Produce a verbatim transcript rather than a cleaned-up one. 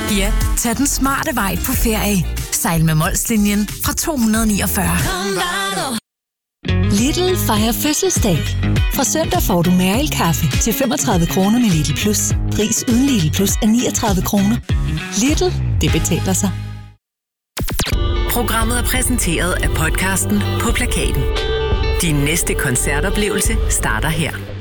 Ja, tag den smarte vej på ferie. Sejl med Molslinjen fra to hundrede niogfyrre. Lidl fejrer fødselsdag. Fra søndag får du Mærel-kaffe til femogtredive kroner med Lidl Plus. Pris uden Lidl Plus er niogtredive kroner. Lidl, det betaler sig. Programmet er præsenteret af podcasten På Plakaten. Din næste koncertoplevelse starter her.